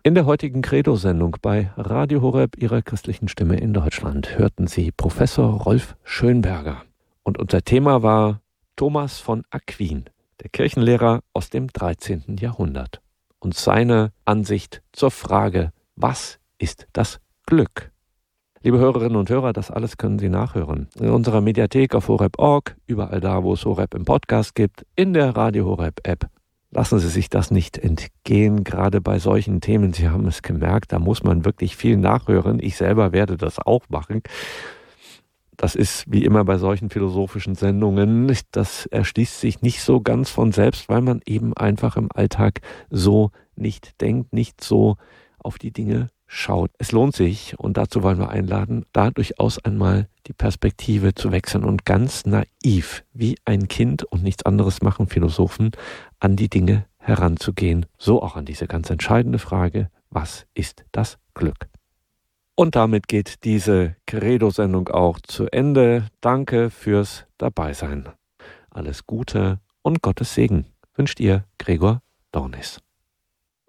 In der heutigen Credo-Sendung bei Radio Horeb, Ihrer christlichen Stimme in Deutschland, hörten Sie Professor Rolf Schönberger. Und unser Thema war Thomas von Aquin, der Kirchenlehrer aus dem 13. Jahrhundert. Und seine Ansicht zur Frage, was ist das Glück? Liebe Hörerinnen und Hörer, das alles können Sie nachhören. In unserer Mediathek auf horeb.org, überall da, wo es Horeb im Podcast gibt, in der Radio Horeb App. Lassen Sie sich das nicht entgehen, gerade bei solchen Themen. Sie haben es gemerkt, da muss man wirklich viel nachhören. Ich selber werde das auch machen. Das ist wie immer bei solchen philosophischen Sendungen, das erschließt sich nicht so ganz von selbst, weil man eben einfach im Alltag so nicht denkt, nicht so auf die Dinge schaut. Es lohnt sich, und dazu wollen wir einladen, da durchaus einmal die Perspektive zu wechseln und ganz naiv, wie ein Kind und nichts anderes machen Philosophen, an die Dinge heranzugehen. So auch an diese ganz entscheidende Frage, was ist das Glück? Und damit geht diese Credo-Sendung auch zu Ende. Danke fürs Dabeisein. Alles Gute und Gottes Segen wünscht Ihr Gregor Dornis.